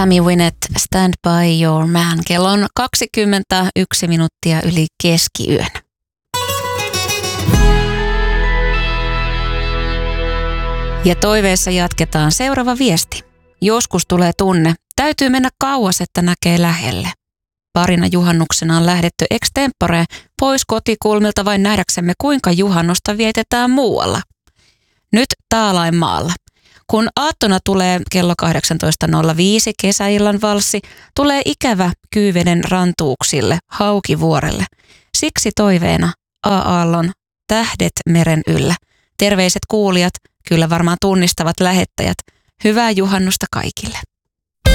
Tammy Wynette, Stand by Your Man. Kello on 21 minuuttia yli keskiyön. Ja toiveessa jatketaan. Seuraava viesti. Joskus tulee tunne. Täytyy mennä kauas, että näkee lähelle. Parina juhannuksena on lähdetty extempore pois kotikulmilta vain nähdäksemme, kuinka juhannosta vietetään muualla. Nyt Taalainmaalla. Kun aattona tulee kello 18.05 kesäillan valssi, tulee ikävä Kyyveden rantuuksille, Haukivuorelle. Siksi toiveena A-aallon Tähdet meren yllä. Terveiset kuulijat, kyllä varmaan tunnistavat lähettäjät. Hyvää juhannusta kaikille.